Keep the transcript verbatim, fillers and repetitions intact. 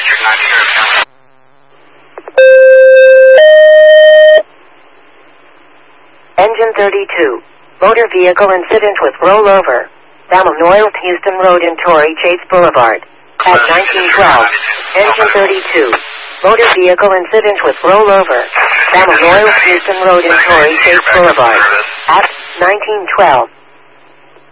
District nine, Sheriff County. Engine thirty-two. Motor vehicle incident with rollover. Bama North Houston Road in Torrey Chase Boulevard. At nineteen twelve. Engine thirty-two. Motor vehicle incident with rollover. Bama North Houston Road in Torrey Chase Boulevard. At nineteen twelve.